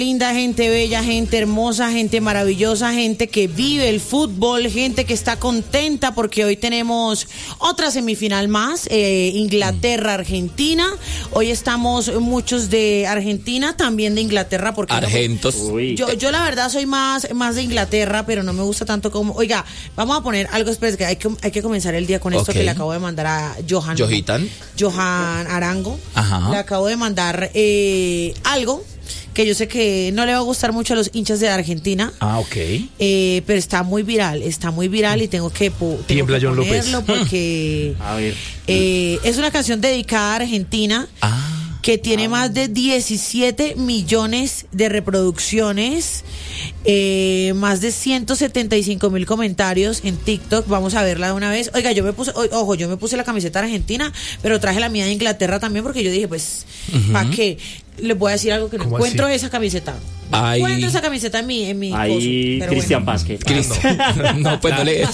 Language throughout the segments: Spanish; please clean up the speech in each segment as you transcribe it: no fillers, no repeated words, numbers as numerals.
Linda gente, bella gente, hermosa gente, maravillosa gente que vive el fútbol, gente que está contenta porque hoy tenemos otra semifinal más, Inglaterra-Argentina. Hoy estamos muchos de Argentina, también de Inglaterra, porque Argentos. Yo la verdad soy más de Inglaterra, pero no me gusta tanto como. Oiga, vamos a poner algo, espera, que hay que comenzar el día con esto que le acabo de mandar a Johan Arango. Ajá. Le acabo de mandar algo que yo sé que no le va a gustar mucho a los hinchas de Argentina. Pero está muy viral y tengo que ponerlo porque a ver. Es una canción dedicada a Argentina. Que tiene más de 17 millones de reproducciones, más de 175,000 comentarios en TikTok. Vamos a verla de una vez. Oiga, yo me puse la camiseta argentina, pero traje la mía de Inglaterra también porque yo dije, pues, ¿para qué? Les voy a decir algo que no encuentro esa camiseta. Encuentro esa camiseta en mi ahí coso, Cristian bueno. Vázquez. No, pues no le...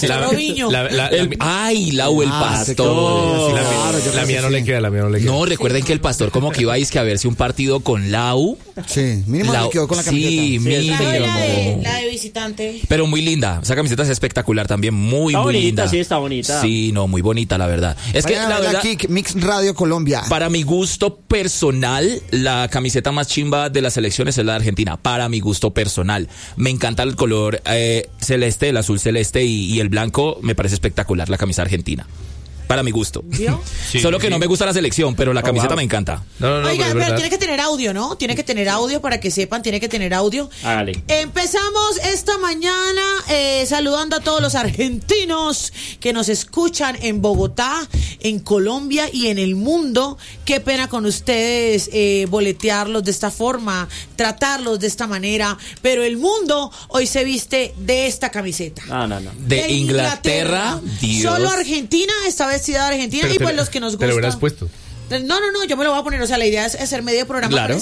Lau el pastor. La mía no le queda. No, recuerden que el pastor como que iba a verse un partido con Lau. Sí, mínimo le quedó con la camiseta. Sí, mínimo. La de visitante. Pero muy linda. Esa camiseta es espectacular también, muy linda. Sí, está bonita. Sí, no, muy bonita, la verdad. Es que la verdad, aquí, Mix Radio Colombia. Para mi gusto personal, la camiseta más chimba de las selecciones es la de Argentina. Para mi gusto personal. Me encanta el color celeste, el azul celeste y el blanco. Me parece espectacular la camisa argentina. Para mi gusto. Sí, Solo que no me gusta la selección, pero la camiseta me encanta. Oiga, pero tiene que tener audio, ¿no? Tiene que tener audio para que sepan, tiene que tener audio. Hágale. Empezamos esta mañana saludando a todos los argentinos que nos escuchan en Bogotá, en Colombia y en el mundo. Qué pena con ustedes boletearlos de esta forma, tratarlos de esta manera, pero el mundo hoy se viste de esta camiseta. No. De Inglaterra, Dios. Solo Argentina está vestida de Argentina. Pero y pues los que nos gustan. Te lo hubieras puesto. No, yo me lo voy a poner, o sea, la idea es hacer medio programa. Claro.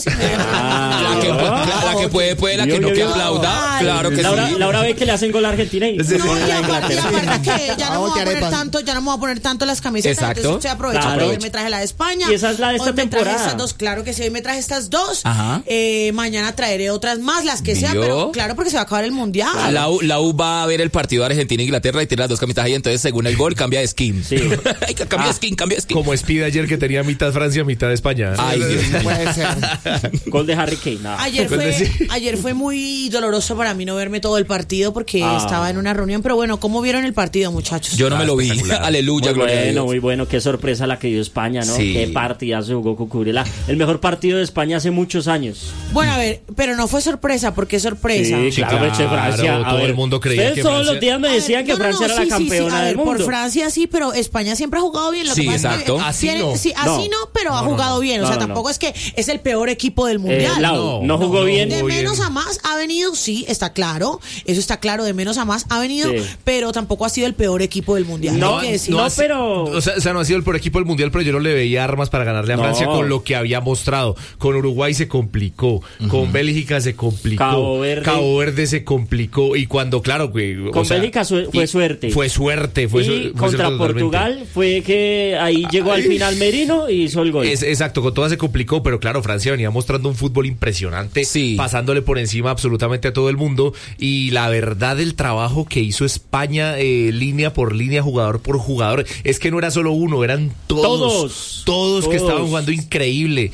La que puede, la que no que aplauda. Claro que sí. Laura ve que le hacen gol a Argentina y No, y aparte que ya no me voy a poner tanto las camisetas. Exacto. Entonces usted aprovecha, porque hoy me traje la de España. Y esa es la de esta temporada. Estas dos, claro que sí, hoy me traje estas dos. Ajá. Mañana traeré otras más, las que sean, pero claro, porque se va a acabar el mundial. Lau va a ver el partido de Argentina e Inglaterra y tiene las dos camisetas ahí, entonces según el gol cambia de skin. Sí. Cambia de skin. Como Speed ayer que tenía mitad Francia, mitad España. Ay, Dios mío. Puede ser. Gol de Harry Kane. Ayer fue muy doloroso para mí no verme todo el partido porque estaba en una reunión, pero bueno, ¿cómo vieron el partido, muchachos? Yo no me lo vi. Aleluya, gloria a Dios. Muy bueno, qué sorpresa la que dio España, ¿no? Sí. Qué partidazo jugó Cucurella. El mejor partido de España hace muchos años. Bueno, a ver, pero no fue sorpresa, porque es sorpresa. Sí, claro, Francia. Todo el mundo creía que todos los días me decían que Francia era la campeona del mundo. Por Francia sí, pero España siempre ha jugado bien. Lo que Sí, pasa exacto. Es que así no, pero ha jugado bien. O sea, tampoco es que es el peor equipo del mundial. No jugó bien. De menos a más ha venido, sí, está claro. Eso está claro, de menos a más ha venido, pero tampoco ha sido el peor equipo del mundial. Pero. O sea, no ha sido el peor equipo del mundial, pero yo no le veía armas para ganarle a Francia con lo que había mostrado. Con Uruguay se complicó, con Bélgica se complicó, Cabo Verde se complicó. Y cuando, claro, con Bélgica fue suerte. Fue suerte. Y contra Portugal fue que ahí llegó al final Merino y hizo el gol. Exacto, con todas se complicó, pero claro, Francia venía mostrando un fútbol impresionante, pasándole por encima absolutamente a todo el mundo. Y la verdad, el trabajo que hizo España, línea por línea, jugador por jugador, es que no era solo uno, eran todos que estaban jugando increíble.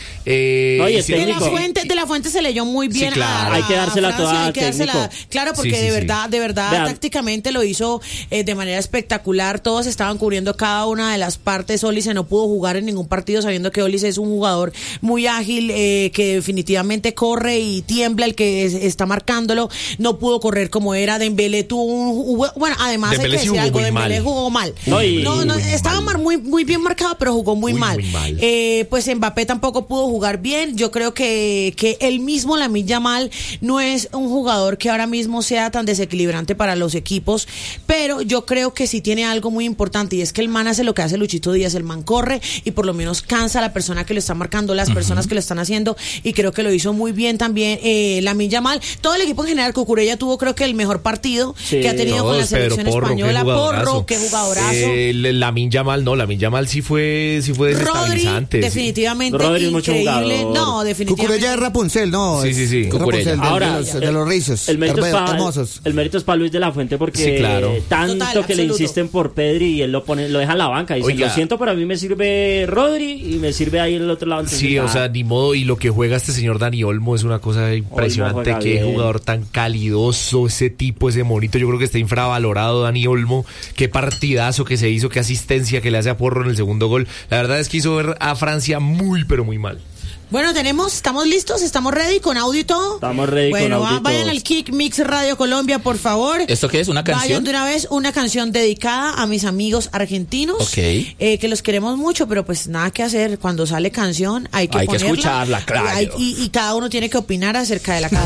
De la Fuente se leyó muy bien. Sí, claro. Hay que dársela Francia, toda. Claro, porque de verdad, Vean. tácticamente lo hizo de manera espectacular. Todos estaban cubriendo cada una de las partes. Olise no pudo jugar en ningún partido, sabiendo que Olise es un jugador muy ágil, que definitivamente corre y tiembla el que está marcándolo. No pudo correr como era. Dembélé además Dembélé hay que decir algo, Dembélé jugó mal. Estaba muy bien marcado, pero jugó muy mal. Pues Mbappé tampoco pudo jugar bien. Yo creo que él mismo, Lamine Yamal, no es un jugador que ahora mismo sea tan desequilibrante para los equipos, pero yo creo que sí tiene algo muy importante, y es que el man hace lo que hace Luchito Díaz. El man corre y por lo menos cansa a la persona que lo está marcando, las personas que lo están haciendo, y creo que lo hizo muy bien también Lamine Yamal, todo el equipo en general. Cucurella tuvo creo que el mejor partido que ha tenido con la selección española. Porro, qué jugadorazo. Lamine Yamal sí fue desestabilizante. Rodri, definitivamente Rodri es mucho increíble. jugador. No, definitivamente. Cucurella es Rapunzel, ¿no? Sí. Rapunzel, ahora, de los rizos. El mérito hermosos. es para Luis de la Fuente porque sí, claro. tanto Total, que le insisten por Pedri y él lo deja en la banca. Dice, lo siento, pero a mí me sirve Rodri y me sirve ahí en el otro lado. Sí, o sea, ni modo. Y lo que juega este señor Dani Olmo es una cosa impresionante. Qué jugador tan calidoso, ese tipo, ese monito. Yo creo que está infravalorado Dani Olmo. Qué partidazo que se hizo, qué asistencia que le hace a Porro en el segundo gol. La verdad es que hizo ver a Francia muy, pero muy mal. Bueno, estamos listos, estamos ready con audio y todo. Estamos ready con audio. Bueno, vayan al Kick Mix Radio Colombia, por favor. ¿Esto qué es? ¿Una canción? Vayan de una vez, una canción dedicada a mis amigos argentinos. Ok. Que los queremos mucho, pero pues nada que hacer. Cuando sale canción hay que ponerla. Hay que escucharla, claro. Y cada uno tiene que opinar acerca de la canción.